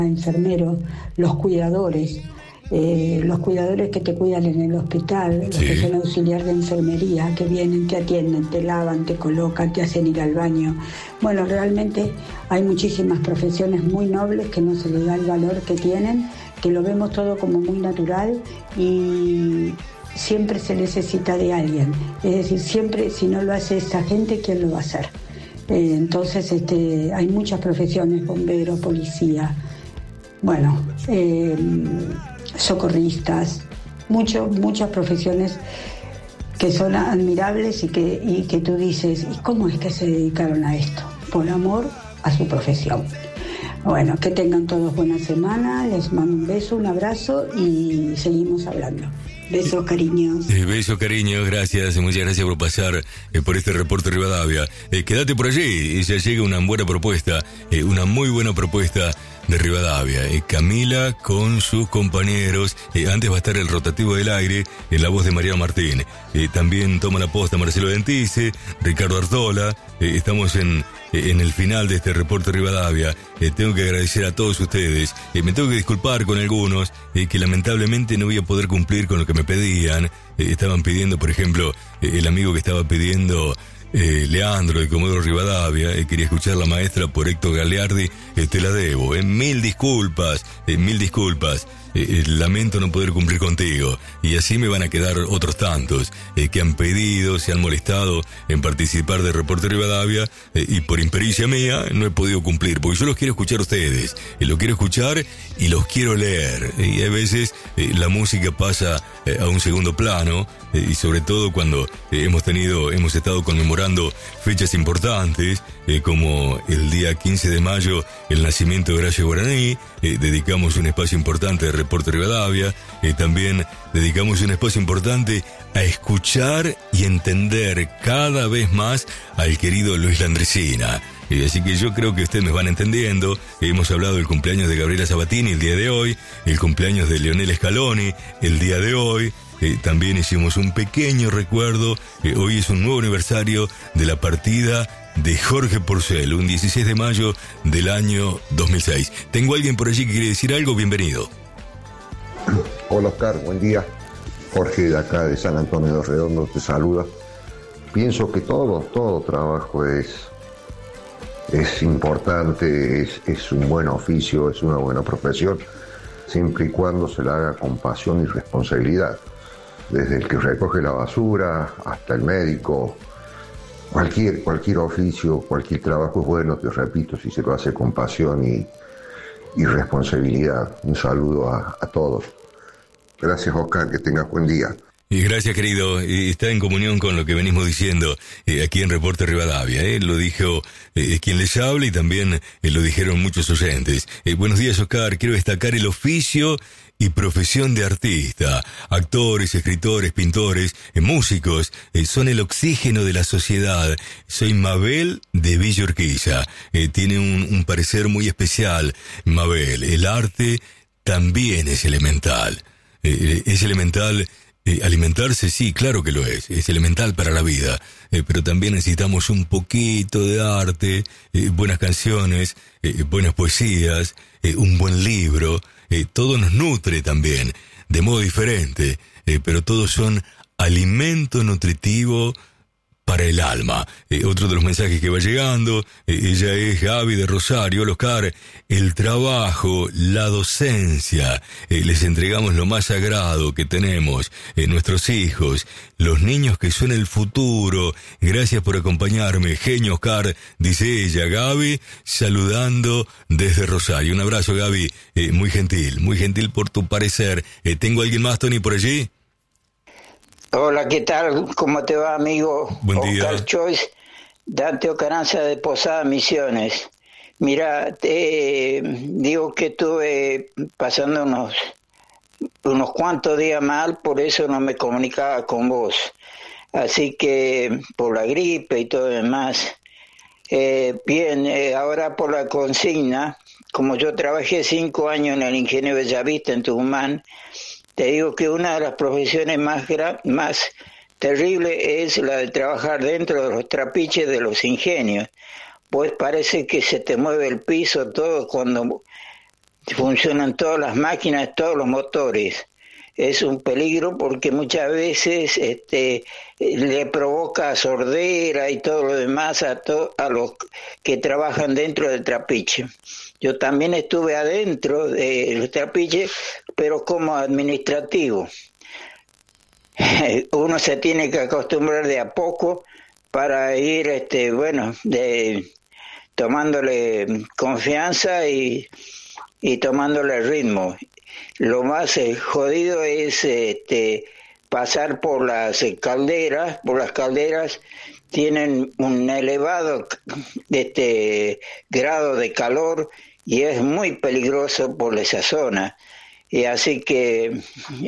enfermeros, los cuidadores que te cuidan en el hospital, los que son auxiliar de enfermería, que vienen, te atienden, te lavan, te colocan, te hacen ir al baño. Bueno, realmente hay muchísimas profesiones muy nobles que no se les da el valor que tienen, que lo vemos todo como muy natural y siempre se necesita de alguien. Es decir, siempre, si no lo hace esa gente, ¿quién lo va a hacer? Entonces hay muchas profesiones, bomberos, policía, bueno, socorristas, muchas profesiones que son admirables y que tú dices, ¿y cómo es que se dedicaron a esto? Por amor a su profesión. Bueno, que tengan todos buena semana, les mando un beso, un abrazo y seguimos hablando. Besos, cariños. Besos, cariños, gracias, muchas gracias por pasar por este reporte Rivadavia. Quédate por allí, ya llega una buena propuesta, una muy buena propuesta de Rivadavia. Camila con sus compañeros, antes va a estar el rotativo del aire en la voz de Mariano Martín. También toma la posta Marcelo Dentice, Ricardo Artola. Estamos en el final de este reporte Rivadavia. Tengo que agradecer a todos ustedes. Me tengo que disculpar con algunos que lamentablemente no voy a poder cumplir con lo que me pedían. Estaban pidiendo, por ejemplo, el amigo que estaba pidiendo, Leandro de Comodoro Rivadavia, quería escuchar La Maestra por Héctor Galeardi. Te la debo. Mil disculpas. Lamento no poder cumplir contigo. Y así me van a quedar otros tantos que han pedido, se han molestado en participar de Reporte Rivadavia, y por impericia mía no he podido cumplir, porque yo los quiero escuchar a ustedes, los quiero escuchar y los quiero leer, y a veces la música pasa a un segundo plano, y sobre todo cuando hemos estado conmemorando fechas importantes, como el día 15 de mayo, el nacimiento de Horacio Guaraní. Dedicamos un espacio importante de Reporte Rivadavia. También dedicamos un espacio importante a escuchar y entender cada vez más al querido Luis Landricina. Así que yo creo que ustedes me van entendiendo. Hemos hablado del cumpleaños de Gabriela Sabatini el día de hoy, el cumpleaños de Leonel Scaloni el día de hoy. También hicimos un pequeño recuerdo. Hoy es un nuevo aniversario de la partida de Jorge Porcel, un 16 de mayo del año 2006. ¿Tengo alguien por allí que quiere decir algo? Bienvenido. Hola, Oscar, buen día. Jorge de acá de San Antonio de Redondo te saluda. Pienso que todo trabajo es importante, es un buen oficio, es una buena profesión, siempre y cuando se la haga con pasión y responsabilidad. Desde el que recoge la basura hasta el médico, cualquier oficio, cualquier trabajo es bueno, te repito, si se lo hace con pasión y responsabilidad. Un saludo a todos. Gracias, Oscar, que tengas buen día. Y gracias, querido. Está en comunión con lo que venimos diciendo aquí en Reporte Rivadavia. Lo dijo quien les habla y también lo dijeron muchos oyentes. Buenos días, Oscar. Quiero destacar el oficio y profesión de artista. Actores, escritores, pintores, músicos, son el oxígeno de la sociedad. Soy Mabel de Villa Urquiza. Tiene un parecer muy especial, Mabel. El arte también es elemental. Es elemental alimentarse, sí, claro que lo es elemental para la vida, pero también necesitamos un poquito de arte, buenas canciones, buenas poesías, un buen libro. Todo nos nutre también, de modo diferente, pero todos son alimento nutritivo para el alma. Otro de los mensajes que va llegando, ella es Gaby de Rosario. Oscar, el trabajo, la docencia, les entregamos lo más sagrado que tenemos, nuestros hijos, los niños que son el futuro. Gracias por acompañarme, genio Oscar, dice ella. Gaby, saludando desde Rosario. Un abrazo, Gaby, muy gentil por tu parecer. ¿Tengo alguien más, Tony, por allí? Hola, ¿qué tal? ¿Cómo te va, amigo? Buen día. Oscar Choice, Dante Ocaranza de Posada Misiones. Mira, digo que estuve pasando unos cuantos días mal, por eso no me comunicaba con vos. Así que, por la gripe y todo demás. Ahora por la consigna, como yo trabajé 5 años en el Ingenio Bellavista, en Tucumán, te digo que una de las profesiones más terribles es la de trabajar dentro de los trapiches de los ingenios. Pues parece que se te mueve el piso todo cuando funcionan todas las máquinas, todos los motores. Es un peligro porque muchas veces le provoca sordera y todo lo demás a los que trabajan dentro del trapiche. Yo también estuve adentro del trapiche, pero como administrativo. Uno se tiene que acostumbrar de a poco para ir, tomándole confianza y tomándole ritmo. Lo más jodido es pasar por las calderas. Por las calderas tienen un elevado grado de calor y es muy peligroso por esa zona. Y así que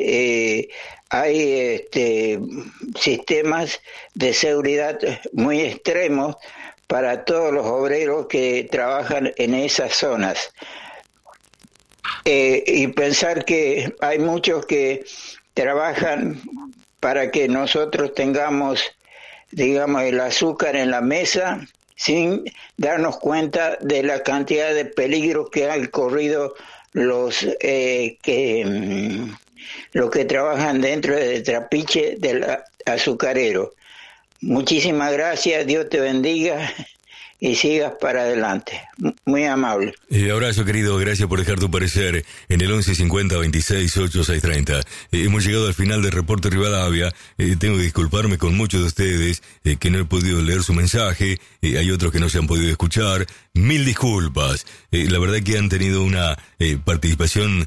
hay sistemas de seguridad muy extremos para todos los obreros que trabajan en esas zonas. Y pensar que hay muchos que trabajan para que nosotros tengamos, digamos, el azúcar en la mesa sin darnos cuenta de la cantidad de peligros que han corrido los que trabajan dentro del trapiche del azucarero. Muchísimas gracias, Dios te bendiga y sigas para adelante. Muy amable. Abrazo, querido, gracias por dejar tu parecer en el 1150 26 8630. Hemos llegado al final del Reporte Rivadavia. Tengo que disculparme con muchos de ustedes que no he podido leer su mensaje. Hay otros que no se han podido escuchar. Mil disculpas. La verdad que han tenido una participación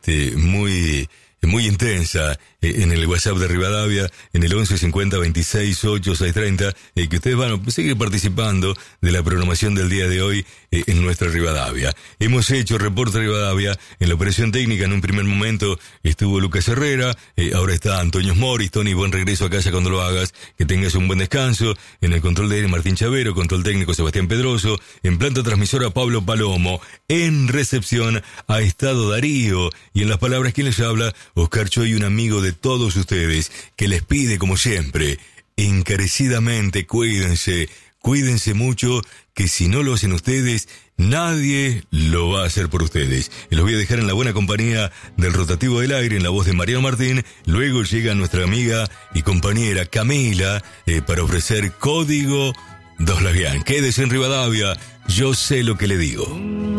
muy intensa en el WhatsApp de Rivadavia, en el 1150 26 8630, que ustedes van a seguir participando de la programación del día de hoy en nuestra Rivadavia. Hemos hecho Reporte Rivadavia. En la operación técnica en un primer momento estuvo Lucas Herrera, ahora está Antonio Moris. Tony, buen regreso a casa cuando lo hagas, que tengas un buen descanso. En el control de aire Martín Chavero, control técnico Sebastián Pedroso, en planta transmisora Pablo Palomo, en recepción ha estado Darío, y en las palabras quien les habla, Oscar Choy, un amigo de todos ustedes, que les pide, como siempre, encarecidamente, cuídense mucho, que si no lo hacen ustedes, nadie lo va a hacer por ustedes. Y los voy a dejar en la buena compañía del Rotativo del Aire, en la voz de Mariano Martín. Luego llega nuestra amiga y compañera Camila, para ofrecer Código Dos Labián. Quédese en Rivadavia, yo sé lo que le digo.